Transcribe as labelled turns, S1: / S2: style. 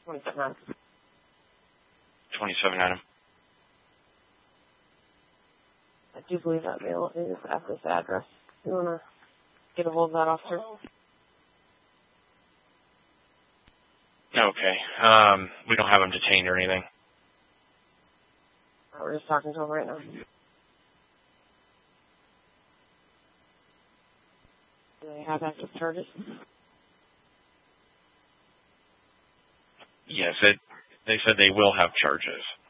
S1: 27 Adam.
S2: 27 Adam.
S1: I do believe that mail is at this address. You want to get a hold of that officer?
S2: Okay. We don't have him detained or anything.
S1: We're just talking to him right now. Do they have active charges?
S2: Yes, they said they will have charges.